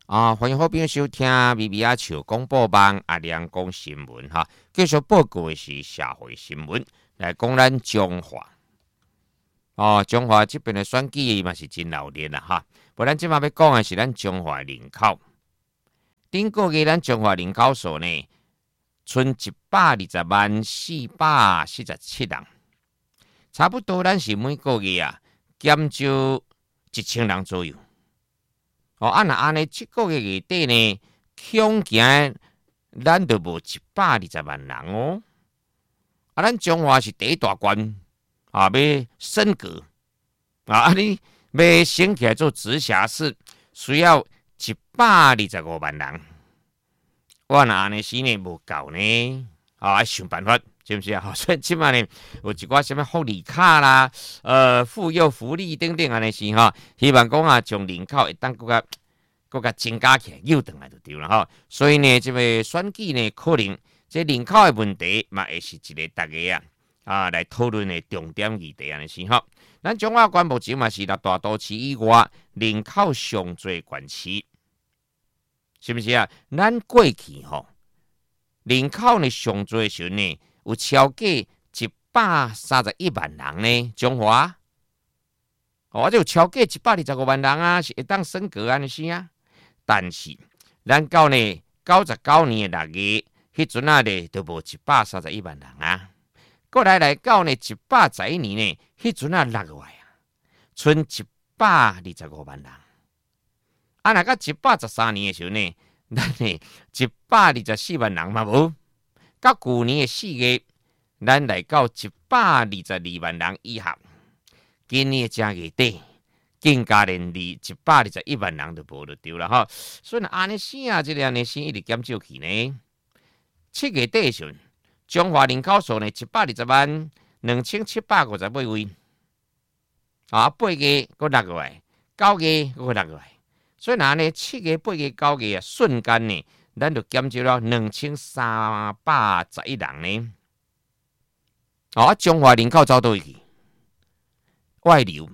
欢迎好朋友收听咪咪啊笑广播网阿亮讲新闻哈。继续报告的是社会新闻，来讲咱中华。中华这边的选举嘛是真闹热啦哈。不然即马要讲的是咱中华人口。顶个月咱中华人口数呢，剩120万447人，差不多咱是每个月减少1000人左右。若安尼，这个月月底呢，恐惊咱就无120万人哦。咱中华是第一大关要升格你要升起来做直辖市，需要125万人。我若安尼时呢无够呢，要想办法，是不是啊？所以即马呢有一寡什么福利卡啦、妇幼福利等等安尼是哈，希望讲将人口会当更加增加起来，诱转来就对了哈。所以呢，这个选举呢，可能这人口的问题嘛，会是一个大家来讨论的重点议题安尼是哈。咱中华县目前嘛是六大都市以外人口上最县市，是不是啊？咱过去人口呢上最时呢，有超过131万人呢，中华。就有超过125万人啊，是会当升格安尼是啊。但是咱到呢99年的6月，迄阵呢就无131万人啊。过来到呢111年呢，迄阵6月剩125万人。若到113年的时候呢，咱呢124万人嘛无。到去年的4月，咱来到122万人以下。今年正月底，更加连121万人都无就对了哈。所以安尼生这个安尼生一直减少去呢。7月底的时候，中华人口数呢120万2758位。8月搁6月，9月搁6月。所以呢，7月、8月、9月瞬间呢，咱就减少了2311人呢。中华人口走倒去。外流，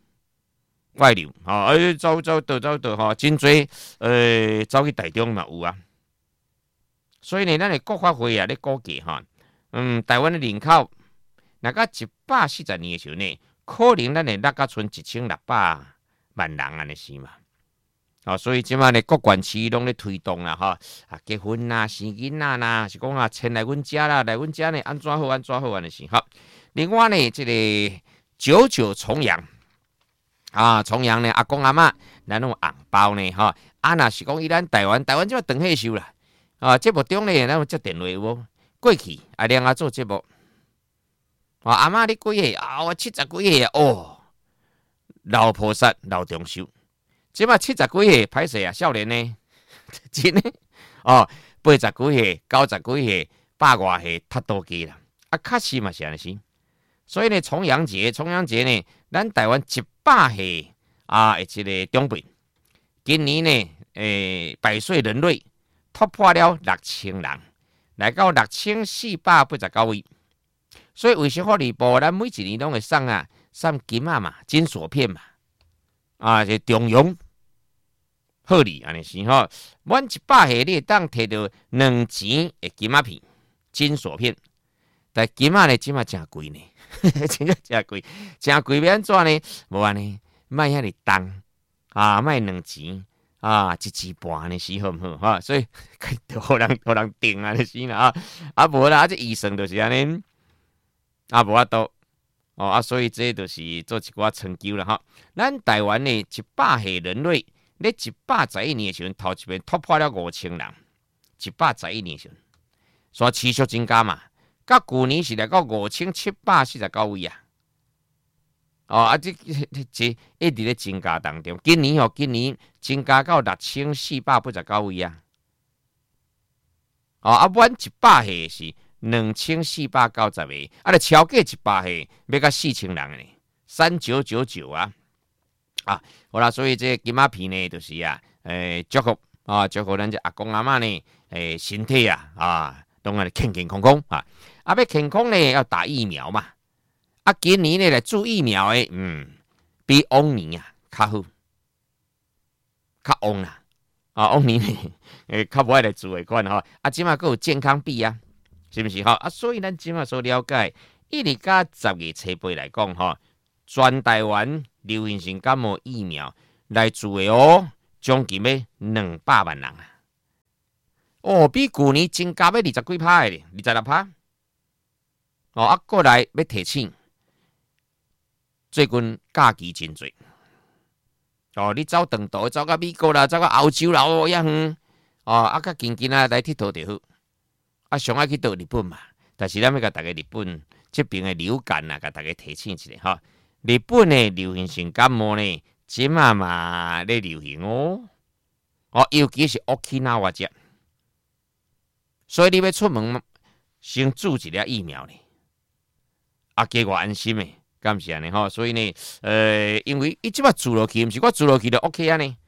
走真多，走去台中嘛有啊。所以呢，咱的国发会咧估计台湾的人口，若到140年的时候呢，可能咱会落到剩1600万人安尼是嘛。所以即马呢，各县市拢咧推动啦结婚啦、生囡仔啦，是讲迁来阮家啦，来阮家呢安怎好安尼是哈。另外呢，这个99重阳重阳呢，阿公阿嬷咱弄红包呢若是讲咱台湾即马长岁数啦节目中呢，咱有接电话有无？过去亮做节目阿嬷你几岁我70几岁老菩萨老长寿。即马70几岁歹势少年呢真的80几岁、90几岁、100外岁太多机啦确实嘛是安尼是。所以呢，重阳节呢，咱台湾100岁的这个长辈，今年呢百岁人类突破了6000人，来到6489位。所以卫生福利部咱每一年拢会送金嘛，金锁片嘛，是中庸贺礼安尼是满100岁你会当摕到2钱的金片、金锁片，但金呢，即马真贵呢。真个真贵，真贵要安怎呢？无安尼，卖遐尼重卖2钱1钱半安尼是好毋好所以互人定安尼是啦无啦这医生就是安尼无法度所以这就是做一寡成就啦咱台湾呢100岁人类咧111年的时候，头一遍突破了5000人，111年的时候，所以持续增加嘛。到去年是来到5749位这一直咧增加当中。今年增加到6489位满100岁是2490个，就超过100岁要到4000人呢，3999好啦，所以这金马片呢，就是祝福咱这阿公阿嬷呢，身体当然健健康康要健康呢要打疫苗嘛。今年呢来注疫苗比往年较好，较旺啦。 往年较无爱来自卫官吼，即马佫有健康币啊，是毋是吼？所以咱即马所了解，1月甲10月初8来讲吼，全台湾流行性感冒疫苗来自卫哦，将近要200万人啊！比去年增加要20几%的，26%。过来要提醒，最近假期真多。你走长途，走到美国啦，走到欧洲啦，遐远。较近近来佚佗就好。上爱去到日本嘛，但是咱要甲大家日本这边的流感啊，甲大家提醒一下哈。日本的流行性感冒呢，即嘛咧流行哦。尤其是沖縄这，所以你要出门先注一粒疫苗呢，加我安心的。敢是安尼吼，所以呢，因为伊即摆住落去，毋是我住落去就 OK 啊呢。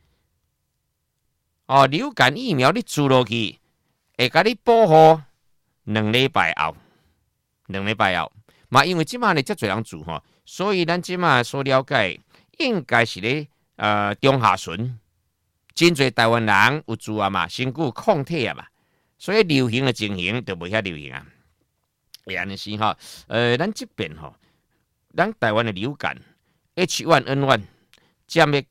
流感疫苗你住落去，会甲你保护2礼拜后，2礼拜后，嘛因为即摆呢，遮侪人住吼，所以咱即摆所了解，应该是咧中下旬，真侪台湾人有住啊嘛，身躯有抗体啊嘛，所以流行的情形就袂遐流行啊。安尼是吼，咱即边吼。咱台湾的流感 H1N1 占了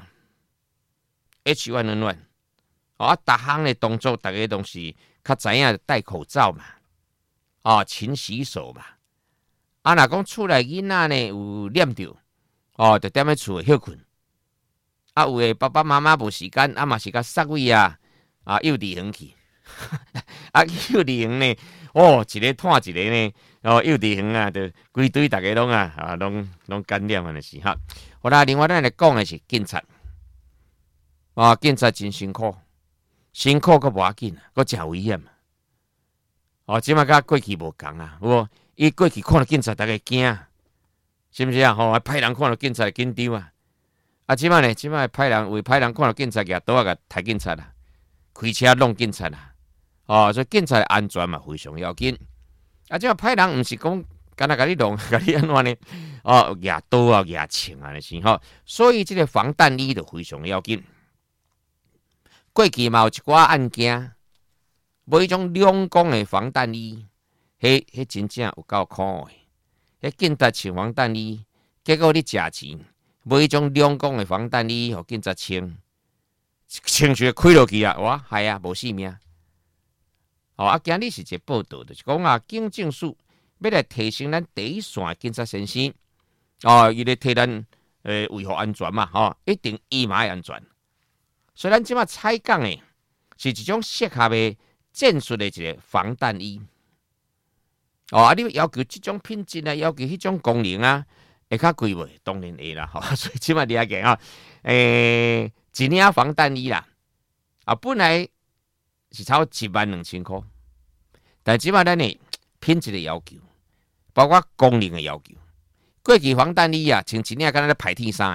9%。H1N1，逐项的动作，大家都是较知影戴口罩嘛，勤洗手嘛。若讲厝内囡仔呢有染着，就踮咧厝休困。有诶爸爸妈妈无时间，嘛是甲塞位幼稚园去。幼稚园呢，一个拖一个呢。幼稚园啊，就规堆大家拢感染安尼是哈。好啦，另外咱来讲的是警察，警察真辛苦，辛苦佫无要紧，佫真危险。即马甲过去无共啊，伊过去看到警察大家惊，是毋是啊？派人看到警察紧张啊。即马呢，即马派人看到警察，举刀啊，甲抬警察啦，开车弄警察啦。所以警察的安全嘛非常要紧。即个歹人毋是讲干那甲你弄，甲你安怎呢？举刀啊，举枪啊，是吼。所以即个防弹衣就非常要紧。过去嘛有一寡案件，买迄种两公的防弹衣，迄真正有够可恶的。迄警察穿防弹衣，结果你食钱，买迄种两公的防弹衣，互警察穿就开落去啊！哇，害啊，无性命。今日是一个报道，就是讲警政署要来提升咱第一线警察先生，伊咧替咱维护安全嘛，一定伊嘛安全。所以咱即马采讲的是一种适合的战术的一个防弹衣。你要求这种品质啊，要求迄种功能啊，会较贵袂？当然会啦，所以即马了解一领防弹衣啦，本来是超12000块。但即摆咱呢品质的要求，包括功能的要求，过去防弹衣穿一领敢若咧排天衫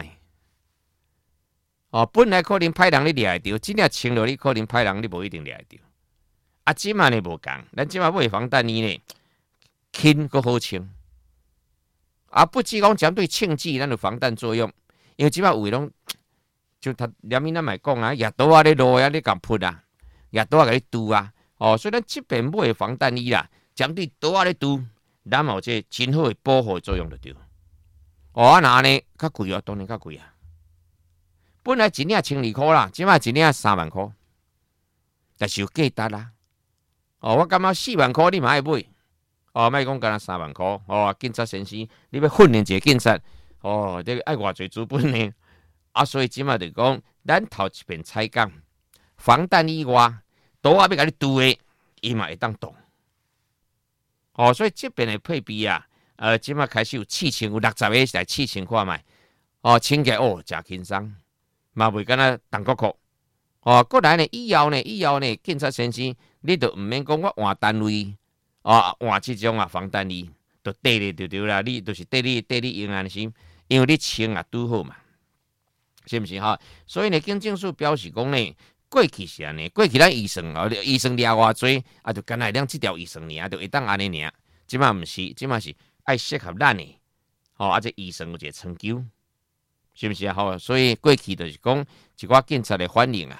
的，本来可能歹人你掠会着，真领穿落你可能歹人你无一定掠会着。即摆呢无共，咱即摆买防弹衣呢轻佫好穿，不止讲针对庆忌咱有防弹作用，因为即摆有诶拢就他连面咱咪讲举刀咧落你共扑举刀甲你拄所以咱即边买防弹衣啦，针对刀咧拄，咱有这真好的保护作用就对。那安尼较贵当然较贵啊。本来一领1200块啦，即摆一领3万块，但是有价值啦。我感觉4万块你嘛爱买，莫讲干那3万块。警察先生，你要训练一个警察，这爱偌济资本呢？所以即摆就讲，咱头一遍采讲防弹衣外。刀要甲你拄的，伊嘛会当动。所以这边的配备即马开始有4000，有60个来4000看卖。穿起来真轻松，嘛袂敢若重国裤。过来呢，以后呢，警察先生，你就毋免讲我换单位，换这种防弹衣，就缀咧就对啦。你就是缀你用安尼，因为你穿拄好嘛，是毋是所以呢，警政署表示讲呢。过去是安尼，过去咱医生医生掠偌济，就干那两这条医生尔，就会当安尼尔。即马毋是，即马是爱适合咱的，这医生有一个成就，是毋是所以过去就是讲一寡警察的反应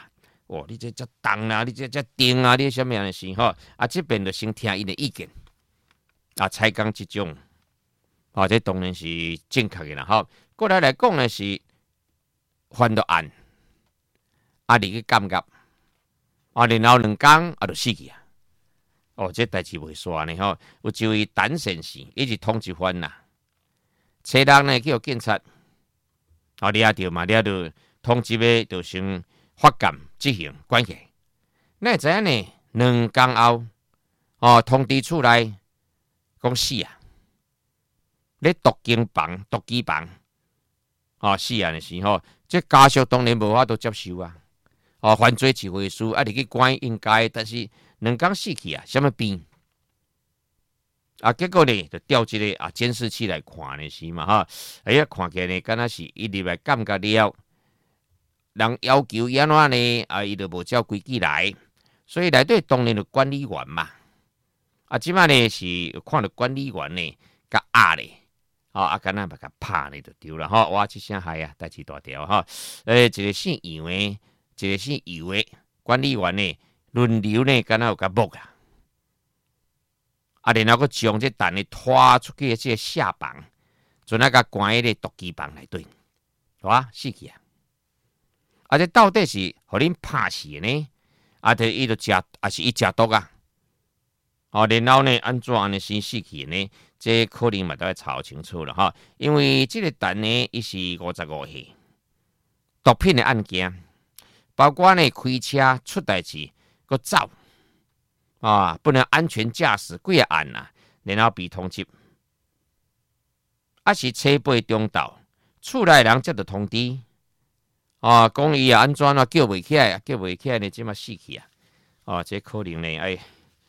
哦，你这重啦，你这重啊，你什么样的事吼？啊，这边就先听伊的意见，啊，采讲这种，啊，这当然是正确的啦，吼。过来讲的是犯到案，啊，你去感觉，啊，然后2天啊就死去啊。哦，这代志袂煞呢吼，有一位陈先生，伊是通缉犯啦，车人呢叫警察，哦，抓到嘛，抓到通缉的，就先发监执行关起。那会知影呢？2天后，哦，通知厝内讲死啊，咧毒机房，哦，死啊的时候，这家属当然无法度接受啊。哦，犯罪一回事，啊，你去关应该，但是2天死去啊，什么病？啊，结果呢，就调这个监视器来看的是嘛，哈，哎呀，看起来呢，敢若是伊入来感觉了，人要求安怎呢？啊，伊就无照规矩来，所以内底当然就管理员嘛。啊，即摆呢是看到管理员呢，甲压咧，啊，敢若把甲拍咧就对了吼。哇，这声害啊，代志大条哈。一个姓杨的。一个是有的管理员呢，轮流呢，敢若有甲摸啊，啊，然后佫将这蛋呢拖出去这下房，就那个关喺个毒鸡房内底，哇，死去啊！啊，这到底是互恁拍死呢？啊，就伊就食，啊是伊食毒啊？哦，然后呢，安怎安尼先死去呢？这可能嘛都要查清楚了哈，因为这个蛋呢，伊是55岁，毒品的案件。包括呢开车出代志，佮走啊，不能安全驾驶，几个案啊，然后被通缉，啊是车背中道，厝内人才着通知啊，讲伊啊安怎啊叫袂起来，叫袂起来呢，即马死去啊，哦，这可能呢，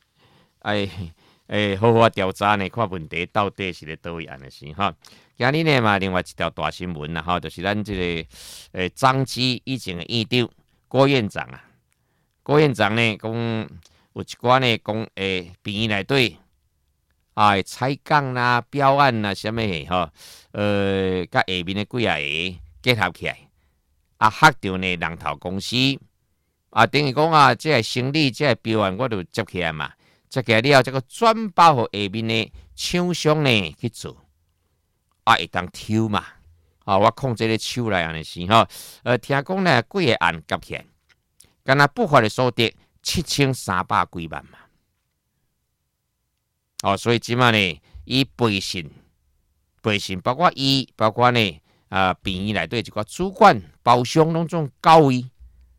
好好调查呢，看问题到底是咧倒位安尼先哈。今日呢嘛，另外一条大新闻啦，哈，就是咱这个张基以前的院长。郭院长啊，郭院长呢讲有一寡呢讲病院内底啊采杠啦、标案啦什么的吼，甲下面的几啊个结合起来，啊吓到呢人头公司，啊等于讲啊，这个生理这个标案我就接起来嘛，接起来了这个转包互下面的厂商呢去做，啊会当抽嘛。啊，我控制咧手来安尼是吼，听讲呢，几个案夹起来，敢若不法的所得7300几万嘛。哦，所以即马呢，伊背信，包括伊，包括呢，病院内底一个主管、包厢拢总交伊。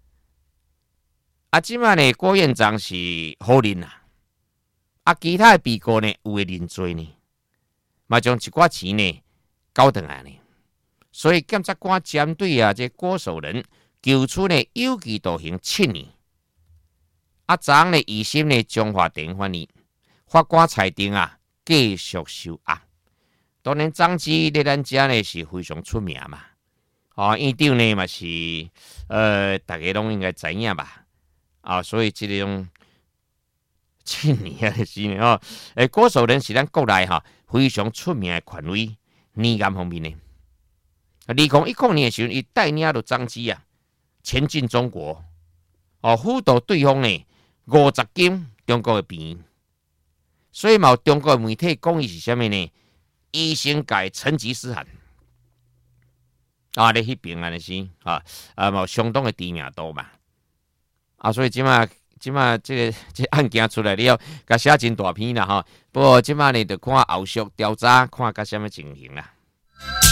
啊，即马呢，郭院长是好认啦，啊，其他的被告呢，有诶认罪呢，嘛将一寡钱呢交转来呢。所以检察官针对啊，这郭守仁求处呢有期徒刑7年。啊，昨昏呢2审呢中华电法院法官裁定啊，继续收押。当然，张基在咱遮呢是非常出名嘛。哦，院长呢嘛是大家拢应该知影吧？啊，所以这种7年的是呢哦，郭守仁是咱国内哈非常出名的权威，年鉴方面呢。2010年的时候，伊带领着张基啊前进中国，哦，辅导对方呢50间中国的病院，所以嘛，中国的媒体讲伊是啥物呢？医生界成吉思汗啊，咧迄边安尼是嘛相当的知名度嘛，啊，所以即马这案件出来了，甲写真大篇啦哈。不过即马呢，就看后续调查，看甲什么情形啦。